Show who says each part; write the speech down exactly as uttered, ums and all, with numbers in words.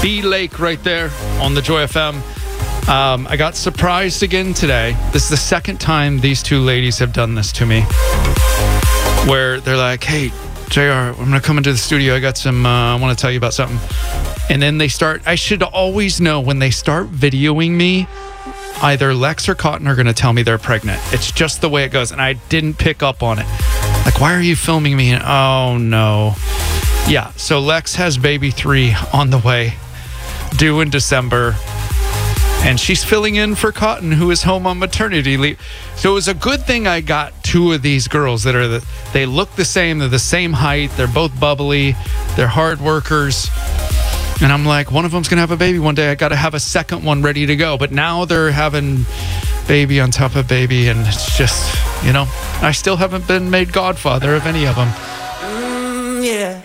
Speaker 1: B Lake right there on the Joy F M. Um, I got surprised again today. This is the second time these two ladies have done this to me, where they're like, hey, J R, I'm going to come into the studio. I got some, uh, I want to tell you about something. And then they start, I should always know when they start videoing me, either Lex or Cotton are going to tell me they're pregnant. It's just the way it goes. And I didn't pick up on it. Like, why are you filming me? And, oh, no. Yeah, so Lex has baby three on the way, due in December. And she's filling in for Cotton, who is home on maternity leave. So it was a good thing I got two of these girls that are, the, they look the same. They're the same height. They're both bubbly. They're hard workers. And I'm like, one of them's going to have a baby one day. I got to have a second one ready to go. But now they're having baby on top of baby. And it's just, you know, I still haven't been made godfather of any of them.
Speaker 2: Mm, yeah.